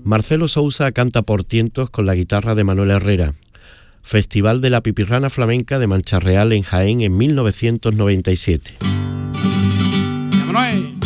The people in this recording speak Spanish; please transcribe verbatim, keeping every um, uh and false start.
Marcelo Sousa canta por tientos con la guitarra de Manuel Herrera. Festival de la Pipirrana Flamenca de Mancha Real en Jaén en mil novecientos noventa y siete. ¡Manuel!